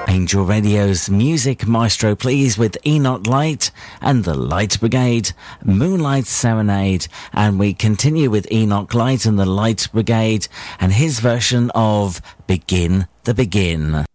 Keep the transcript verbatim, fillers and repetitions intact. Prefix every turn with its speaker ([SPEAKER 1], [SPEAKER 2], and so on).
[SPEAKER 1] Angel Radio's Music Maestro, please, with Enoch Light and the Light Brigade, Moonlight Serenade. And we continue with Enoch Light and the Light Brigade and his version of Begin the Begin.